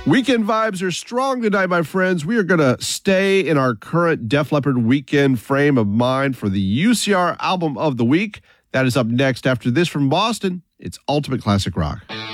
Weekend vibes are strong tonight, my friends. We are going to stay in our current Def Leppard weekend frame of mind for the UCR Album of the Week. That is up next after this from Boston. It's Ultimate Classic Rock.